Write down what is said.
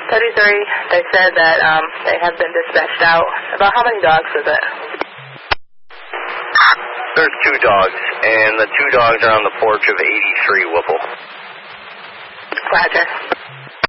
33, they said that they have been dispatched out. About how many dogs is it? There's 2 dogs, and the 2 dogs are on the porch of 83 Whipple. Roger.